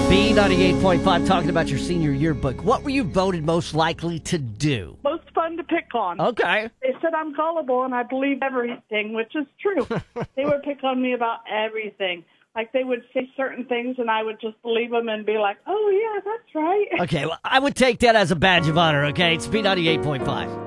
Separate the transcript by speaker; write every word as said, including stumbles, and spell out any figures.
Speaker 1: B ninety-eight point five, talking about your senior yearbook. What were you voted most likely to do?
Speaker 2: Most fun to pick on.
Speaker 1: Okay.
Speaker 2: They said I'm gullible and I believe everything, which is true. They would pick on me about everything. Like they would say certain things and I would just believe them and be like, oh, yeah, that's right.
Speaker 1: Okay, well, I would take that as a badge of honor, okay? It's B ninety-eight point five.